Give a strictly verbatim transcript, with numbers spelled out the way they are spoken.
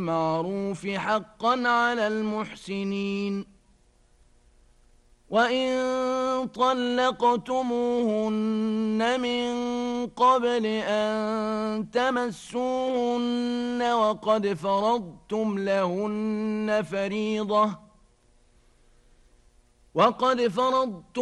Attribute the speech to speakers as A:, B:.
A: بالمعروف حقا على المحسنين. وإن طلقتموهن من قبل أن تمسوهن وقد فرضتم لهن فريضة وقد فرضتم